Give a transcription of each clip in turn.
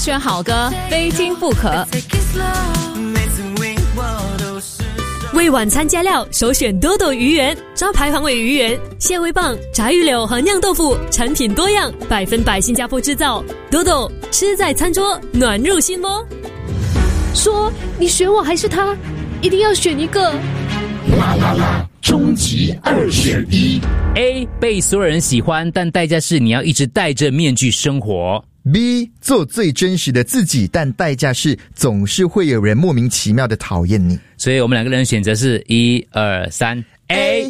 选好歌，非听不可。 为晚餐加料，首选多多鱼圆，招牌防伪鱼圆、蟹味棒、炸鱼柳和酿豆腐，产品多样，100%新加坡制造。多多吃在餐桌，暖入心窝。 说你选我还是他，一定要选一个。 啦啦啦，终极2选1。 A 被所有人喜欢，但代价是你要一直戴着面具生活。 B 做最真实的自己，但代价是总是会有人莫名其妙的讨厌你。 所以我们两个人选择是1、2、3。A，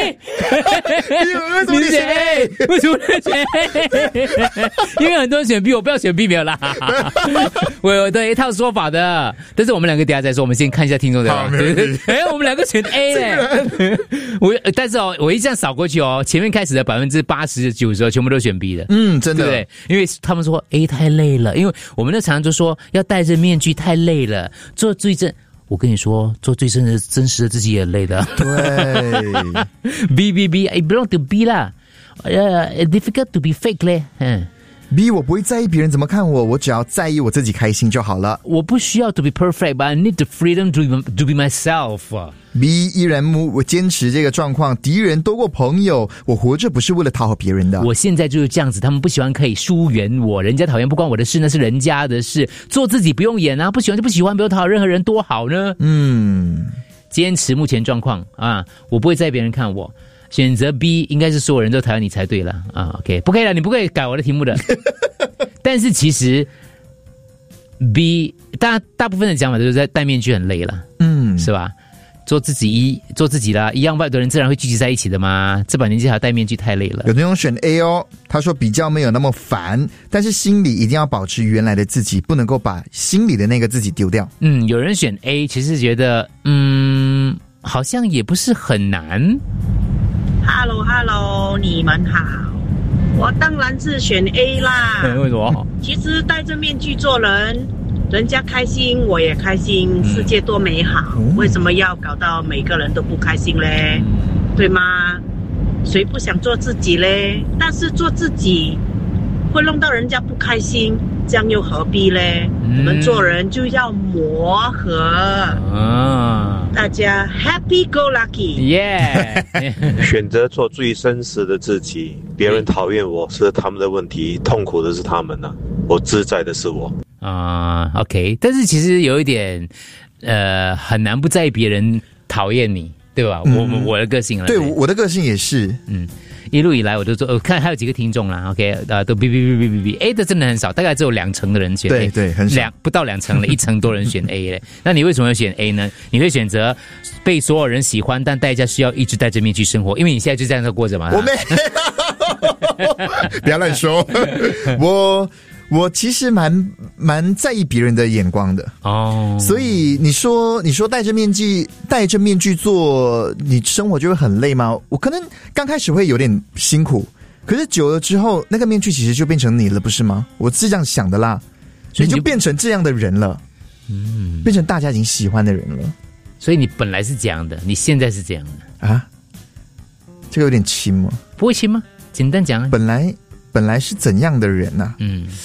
你选 A， 为什么选 A？ 因为很多人选 B， 我不要选 B 没有啦。我有一套说法的，但是我们两个等一下再说，我们先看一下听众的。我们两个选 A 嘞。但是我一这样扫过去前面开始的80%、90%全部都选 B 的。 真的， 对不对？因为他们说 A 太累了，因为我们常常就说要戴着面具太累了，做最真。我跟你说，做最真实的自己也累的。 对 ，I belong to B 啦。difficult to be fake 嘞。 B 我不会在意别人怎么看我，我只要在意我自己开心就好了。 我不需要 to be perfect, but I need the freedom to be myself. B 依然我坚持这个状况，敌人多过朋友，我活着不是为了讨好别人的。 我现在就是这样子，他们不喜欢可以疏远我，人家讨厌不关我的事，那是人家的事。做自己不用演啊，不喜欢就不喜欢，不用讨好任何人，多好呢。坚持目前状况啊，我不会在意别人看我。选择 B 应该是所有人都讨厌你才对了啊 ，OK， 不可以了，你不可以改我的题目的。但是其实 B 大部分的讲法都是在戴面具很累了，是吧？做自己啦，一样外的人自然会聚集在一起的嘛。这把年纪还要戴面具太累了。 有那种选 A 他说比较没有那么烦，但是心里一定要保持原来的自己，不能够把心里的那个自己丢掉。 有人选 A， 其实觉得好像也不是很难。 Hello， 你们好，我当然是选 A 啦。 为什么？ 其实戴着面具做人，人家开心我也开心，世界多美好，为什么要搞到每个人都不开心嘞？对吗？谁不想做自己嘞？但是做自己会弄到人家不开心，这样又何必嘞？我们做人就要磨合大家 happy go lucky。 选择做最真实的自己，别人讨厌我是他们的问题，痛苦的是他们啊，我自在的是我 OK， 但是其实有一点很难不在意别人讨厌你，对吧？我的个性了， 对，我的个性也是一路以来我都做，我看还有几个听众啦 ，OK， 都 B A 的真的很少，大概只有2成的人选 A， 对，很少， 不到2成了，1成多人选 A 嘞。那你为什么要选 A 呢？你会选择被所有人喜欢，但代价是要一直戴着面具生活，因为你现在就这样在过着嘛。 我没不要乱说，我其实蛮在意别人的眼光的所以你说戴着面具做你生活就会很累吗？我可能刚开始会有点辛苦，可是久了之后那个面具其实就变成你了，不是吗？我是这样想的啦，你就变成这样的人了，变成大家已经喜欢的人了。 所以你本来是这样的，你现在是这样的啊？这个有点轻吗？ 不会轻吗？简单讲， 本来是怎样的人啊？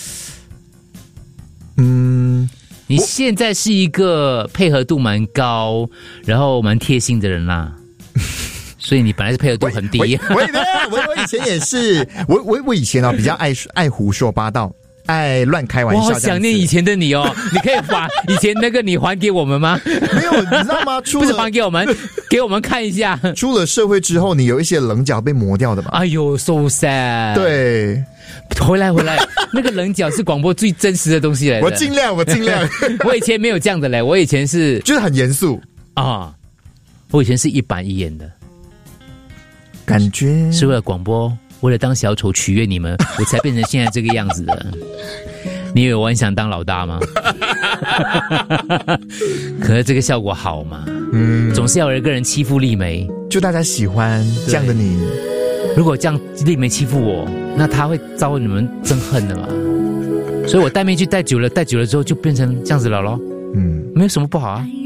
你现在是一个配合度蛮高，然后蛮贴心的人啦，所以你本来是配合度很低。我以前也是，我以前比较爱胡说八道，爱乱开玩笑。 我好想念以前的你哦，你可以把以前那个你还给我们吗？ 没有，你知道吗？ 不是还给我们，给我们看一下。 出了社会之后，你有一些棱角被磨掉的嘛？ 哎呦 ，so sad。 对。 回来，那个棱角是广播最真实的东西来的。 我尽量。 我以前没有这样的嘞，我以前是就是很严肃啊，我以前是一板一眼的， 感觉是为了广播，为了当小丑取悦你们，我才变成现在这个样子的。你以为我很想当老大吗？可是这个效果好嘛？总是要有一个人欺负丽梅， 就大家喜欢这样的你。 如果这样丽梅欺负我，那他会遭你们憎恨的嘛？所以我戴面具戴久了之后就变成这样子了咯。没有什么不好啊。